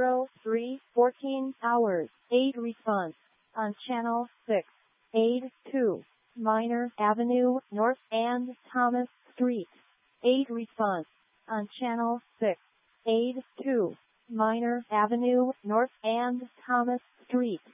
03:14 hours. Aid response on Channel 6. Aid 2. Minor Avenue North and Thomas Street. Aid response on Channel 6. Aid 2. Minor Avenue North and Thomas Street.